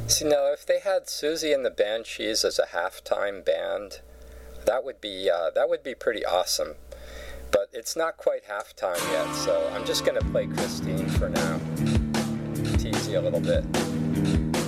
See, now if they had Susie and the Banshees as a halftime band, that would be pretty awesome. But it's not quite halftime yet, so I'm just going to play Christine for now. Tease you a little bit.